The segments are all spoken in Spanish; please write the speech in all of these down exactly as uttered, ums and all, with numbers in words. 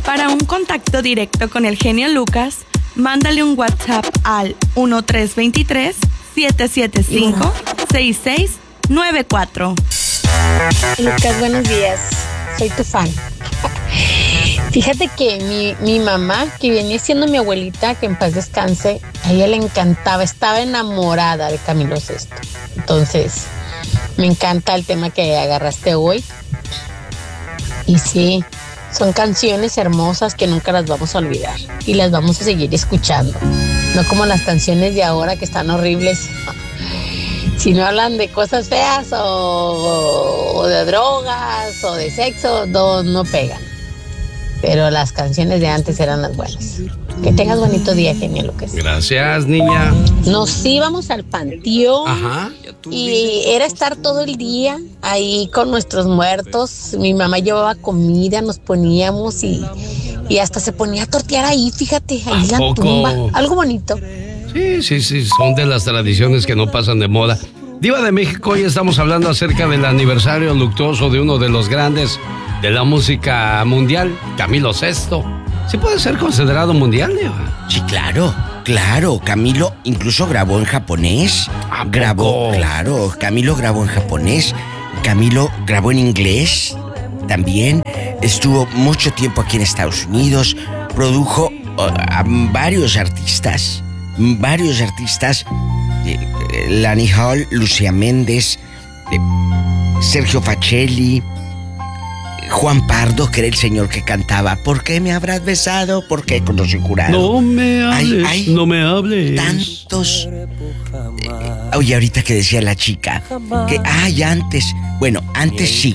Para un contacto directo con el genio Lucas, mándale un WhatsApp al uno tres dos tres, siete siete cinco, seis seis nueve cuatro. Lucas, buenos días. Soy tu fan. Fíjate que mi, mi mamá, que venía siendo mi abuelita, que en paz descanse, a ella le encantaba, estaba enamorada de Camilo Sesto. Entonces, me encanta el tema que agarraste hoy. Y sí, son canciones hermosas que nunca las vamos a olvidar y las vamos a seguir escuchando. No como las canciones de ahora que están horribles. Si no hablan de cosas feas o, o de drogas o de sexo, no, no pegan. Pero las canciones de antes eran las buenas. Que tengas bonito día, genio Lucas. Gracias, niña. Nos íbamos al panteón. Ajá. Y era estar todo el día ahí con nuestros muertos. Mi mamá llevaba comida, nos poníamos y, y hasta se ponía a tortear ahí, fíjate, ahí en la poco? tumba. Algo bonito. Sí, sí, sí, son de las tradiciones que no pasan de moda. Diva de México, hoy estamos hablando acerca del aniversario luctuoso de uno de los grandes de la música mundial, Camilo Sesto. ¿Sí puede ser considerado mundial, Diva? Sí, claro, claro. Camilo incluso grabó en japonés. ¿A poco? Grabó, claro. Camilo grabó en japonés. Camilo grabó en inglés también. Estuvo mucho tiempo aquí en Estados Unidos. Produjo uh, a varios artistas. Varios artistas. Eh, Lani Hall, Lucía Méndez, eh, Sergio Facelli, Juan Pardo, que era el señor que cantaba ¿Por qué me habrás besado? ¿Por qué con los jurados? No me hables, hay, hay no me hables. Tantos. Eh, oye, ahorita que decía la chica que, ay, antes, bueno, antes sí.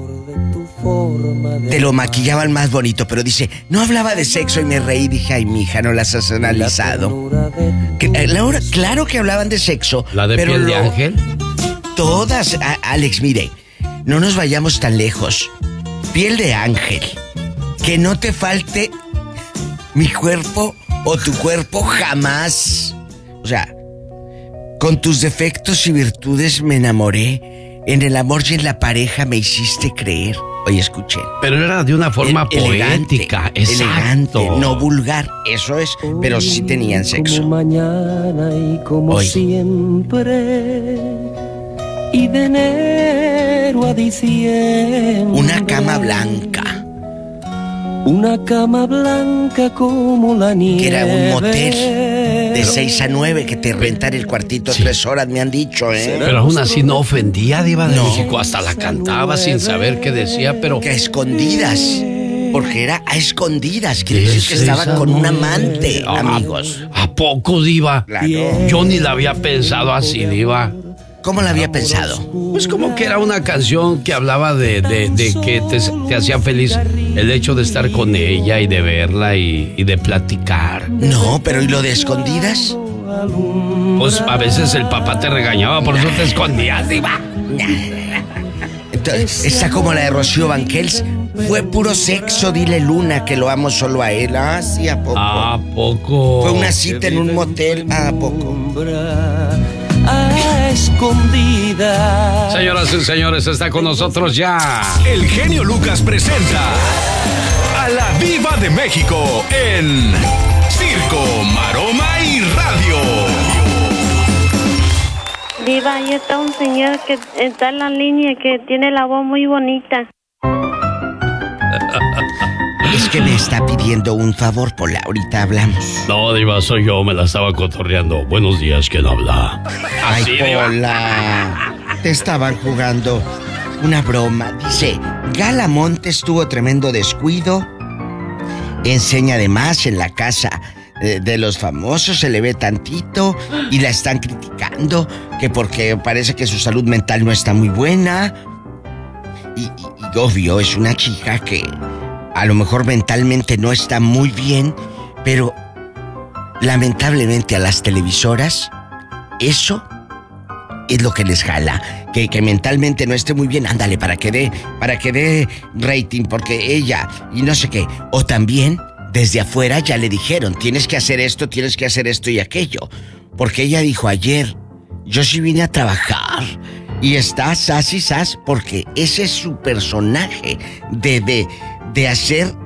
Te lo maquillaban más bonito, pero dice, no hablaba de sexo y me reí, dije, ay, mija, no las has analizado. Que, eh, Laura, claro que hablaban de sexo. ¿La de pero piel lo, de ángel? Todas, a, Alex, mire, no nos vayamos tan lejos. Piel de ángel, que no te falte mi cuerpo o tu cuerpo jamás. O sea, con tus defectos y virtudes me enamoré. En el amor y en la pareja me hiciste creer. Oye, escuchen. Pero era de una forma El, poética, elegante, elegante, exacto. no vulgar, eso es, pero sí tenían sexo. Como mañana y como Hoy. siempre, y de enero a diciembre. Una cama blanca. Una cama blanca como la nieve. Que era un motel de seis a nueve que te rentan el cuartito sí. tres horas, me han dicho, ¿eh? Pero aún así no ofendía, Diva de no. México, hasta la cantaba sin saber qué decía, pero... Que a escondidas, porque era a escondidas, quiere decir que estaba con un amante, ah, amigos. ¿A poco, Diva? Claro. Yo ni la había pensado así, Diva. ¿Cómo la había pensado? Pues como que era una canción que hablaba de, de, de que te, te hacía feliz el hecho de estar con ella y de verla y, y de platicar. No, pero ¿y lo de escondidas? Pues a veces el papá te regañaba, por eso te escondías, Diva. Entonces, está como la de Rocío Banquels. Fue puro sexo, dile Luna que lo amo solo a él. Ah, sí, ¿a poco? ¿A poco? Fue una cita en un motel. ¿A poco? A escondidas. Señoras y señores, está con nosotros ya el genio Lucas presenta a la Diva de México en Circo, Maroma y Radio. Diva, ahí está un señor que está en la línea que tiene la voz muy bonita. Es que me está pidiendo un favor, Pola. Ahorita hablamos. No, Diva, soy yo, me la estaba cotorreando. Buenos días, ¿quién habla? Ay, Así, Pola. Te estaban jugando una broma. Dice, Gala Montes tuvo tremendo descuido. Enseña además en la casa de, de los famosos, se le ve tantito y la están criticando, que porque parece que su salud mental no está muy buena. Y, y, y obvio, es una chica que a lo mejor mentalmente no está muy bien, pero lamentablemente a las televisoras eso es lo que les jala, que, que mentalmente no esté muy bien, ándale, para que dé, para que dé rating, porque ella, y no sé qué, o también desde afuera ya le dijeron, tienes que hacer esto, tienes que hacer esto y aquello, porque ella dijo ayer, yo sí vine a trabajar, y está sas y sas, porque ese es su personaje, de, de, de hacer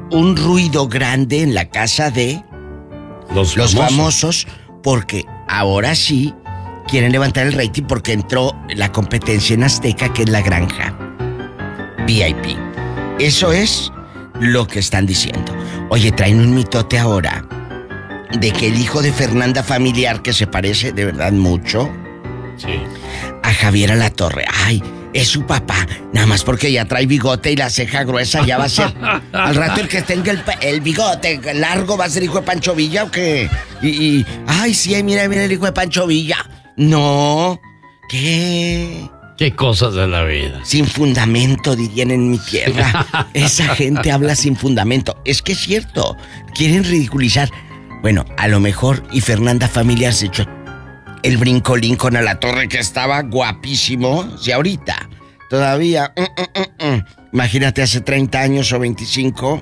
un ruido grande en la casa de los, los famosos. famosos, porque ahora sí quieren levantar el rating porque entró la competencia en Azteca, que es La Granja V I P. Eso es lo que están diciendo. Oye, traen un mitote ahora de que el hijo de Fernanda Familiar, que se parece de verdad mucho sí. a Javier Alatorre, ay, es su papá, nada más porque ya trae bigote y la ceja gruesa, ya va a ser. Al rato el que tenga el, el bigote largo va a ser hijo de Pancho Villa, ¿o qué? Y, y ay, sí, mira, mira el hijo de Pancho Villa. No, ¿qué? Qué cosas de la vida. Sin fundamento, dirían en mi tierra. Esa gente habla sin fundamento. Es que es cierto, quieren ridiculizar. Bueno, a lo mejor, y Fernanda Familiar se echó el brincolín con Alatorre, que estaba guapísimo. Si ahorita todavía mm, mm, mm, mm. Imagínate hace treinta años o veinticinco,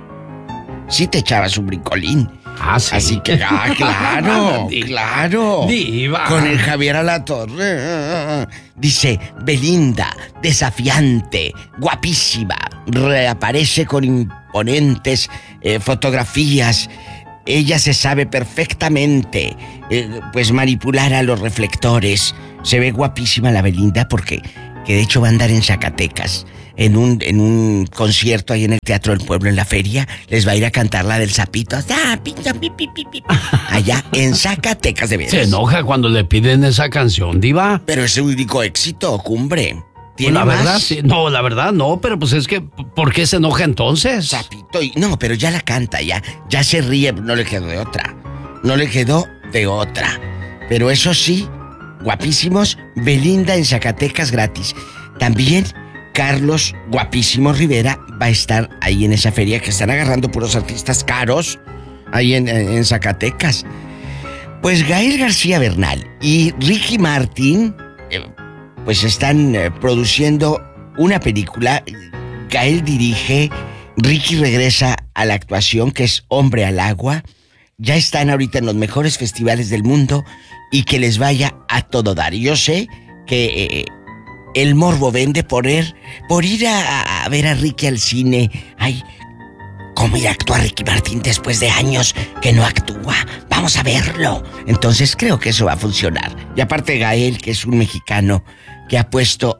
sí te echabas un brincolín. Ah, sí. Así que, ah, claro, claro. Diva. Con el Javier Alatorre. Dice, Belinda, desafiante, guapísima, reaparece con imponentes eh, fotografías. Ella se sabe perfectamente, eh, pues, manipular a los reflectores. Se ve guapísima la Belinda porque, que de hecho va a andar en Zacatecas, en un, en un concierto ahí en el Teatro del Pueblo, en la feria. Les va a ir a cantar la del sapito. Sapito, pi, pi, pi, pi. Allá en Zacatecas, de veras. Se enoja cuando le piden esa canción, Diva. Pero es su único éxito, cumbre. Pues la verdad, sí. No, la verdad no, pero pues es que, ¿por qué se enoja entonces? Sapito, y, no, pero ya la canta, ya, ya se ríe, no le quedó de otra. No le quedó de otra. Pero eso sí, guapísimos, Belinda en Zacatecas gratis. También Carlos Guapísimo Rivera va a estar ahí en esa feria, que están agarrando puros artistas caros ahí en, en, en Zacatecas. Pues Gael García Bernal y Ricky Martin eh, pues están eh, produciendo una película. Gael dirige, Ricky regresa a la actuación, que es Hombre al Agua. Ya están ahorita en los mejores festivales del mundo, y que les vaya a todo dar. Y yo sé que eh, el morbo vende por ir, por ir a, a ver a Ricky al cine. Ay, ¿cómo ir a actuar Ricky Martin después de años que no actúa? Vamos a verlo. Entonces creo que eso va a funcionar. Y aparte Gael, que es un mexicano que ha puesto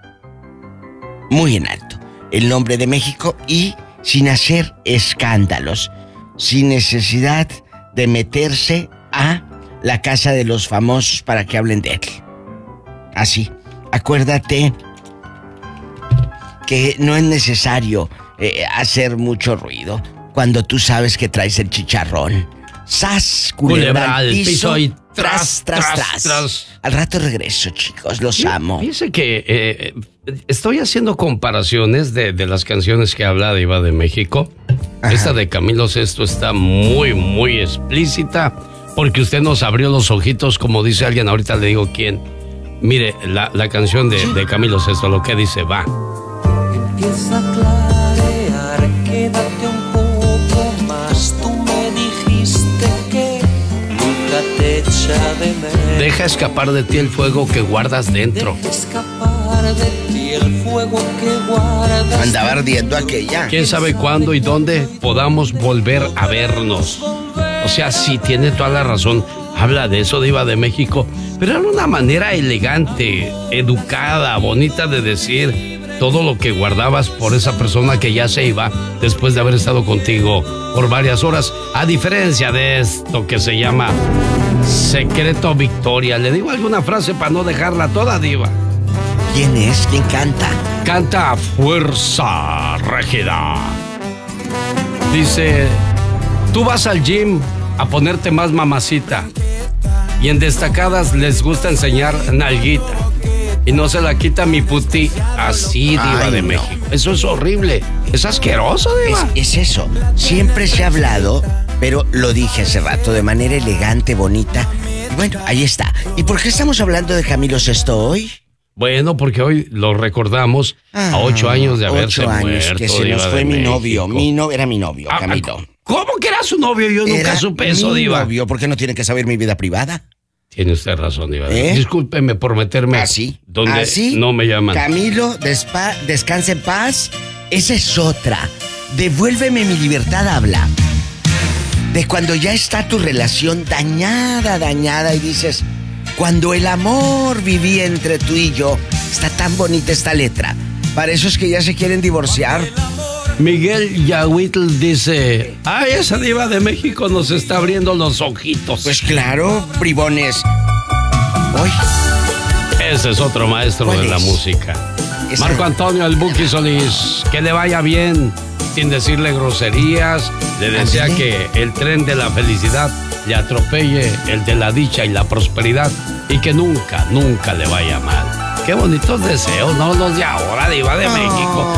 muy en alto el nombre de México, y sin hacer escándalos, sin necesidad de meterse a la casa de los famosos para que hablen de él. Así, acuérdate que no es necesario eh, hacer mucho ruido cuando tú sabes que traes el chicharrón. ¡Sas! Culebra al piso, piso y tras, tras, tras, tras, tras. Al rato regreso, chicos, los amo. Fíjese que eh, estoy haciendo comparaciones de, de las canciones que habla Diva de México. Ajá. Esta de Camilo Sesto está muy, muy explícita, porque usted nos abrió los ojitos, como dice alguien, ahorita le digo quién. Mire, la, la canción de, de Camilo Sesto, lo que dice, va. Empieza a clarear, quédate un poco más. Tú me dijiste que nunca te echa de menos. Deja escapar de ti el fuego que guardas dentro. Deja escapar de ti el fuego que guardas. Andaba ardiendo aquella. ¿Quién sabe cuándo y dónde podamos volver a vernos? O sea, sí, tiene toda la razón. Habla de eso, Diva de México, pero era una manera elegante, educada, bonita de decir todo lo que guardabas por esa persona que ya se iba después de haber estado contigo por varias horas. A diferencia de esto que se llama Secreto Victoria. ¿Le digo alguna frase para no dejarla toda, Diva? ¿Quién es? ¿Quién canta? Canta Fuerza Régida. Dice, tú vas al gym a ponerte más mamacita, y en destacadas les gusta enseñar nalguita, y no se la quita mi puti. Así, Diva Ay, de no. México. Eso es horrible, es asqueroso, Diva. Es, es eso, siempre se ha hablado, pero lo dije hace rato, de manera elegante, bonita. Y bueno, ahí está. ¿Y por qué estamos hablando de Camilo Sesto hoy? Bueno, porque hoy lo recordamos ah, a ocho años de haberse ocho años, muerto, que se Diva nos fue de mi México. novio, mi no, era mi novio, Ah, Camilo. ¿Cómo que era su novio? Yo nunca Era supe eso, mi Diva. novio, ¿por qué no tiene que saber mi vida privada? Tiene usted razón, Diva. ¿Eh? Discúlpeme por meterme así, donde así, no me llaman. Camilo, despa, descansa en paz. Esa es otra. Devuélveme mi libertad habla de cuando ya está tu relación dañada, dañada y dices, cuando el amor vivía entre tú y yo. Está tan bonita esta letra. Para eso es que ya se quieren divorciar. Miguel Yahuitl dice, ay, esa diva de México nos está abriendo los ojitos. Pues claro, bribones. Hoy. Ese es otro maestro de es? la música. Esa... Marco Antonio El Buki Solís, que le vaya bien, sin decirle groserías. Le desea ¿Andale? Que el tren de la felicidad le atropelle el de la dicha y la prosperidad y que nunca, nunca le vaya mal. Qué bonitos deseos, ¿no? Los de ahora, diva de oh. México.